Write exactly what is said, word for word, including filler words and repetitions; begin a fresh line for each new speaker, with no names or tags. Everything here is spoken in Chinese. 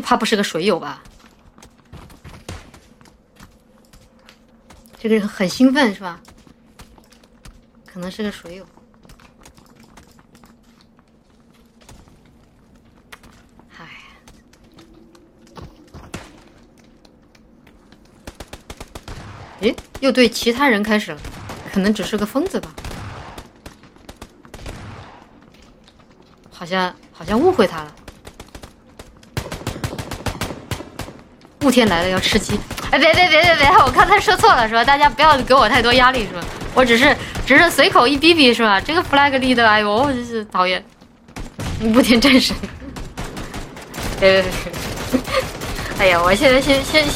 怕不是个水友吧？这个人很兴奋是吧？可能是个水友。唉，诶，又对其他人开始了，可能只是个疯子吧？好像好像误会他了。雾天来了要吃鸡。哎，别别别别别！我刚才说错了是吧？大家不要给我太多压力是吧？我只是只是随口一逼逼是吧？这个 flag 立的，哎呦，我真是讨厌！雾天战神，别别别！哎呀，我现在先先。